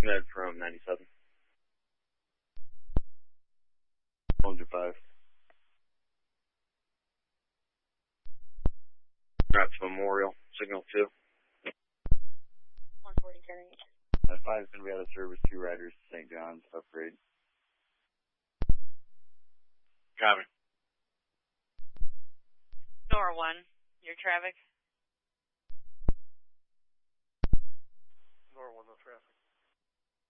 Med from 97. 105. Raps Memorial, signal 2. 140 carrying. 5 is going to be out of service, 2 riders to St. John's, upgrade. Copy. Nora 1, your traffic. Nora 1, no traffic.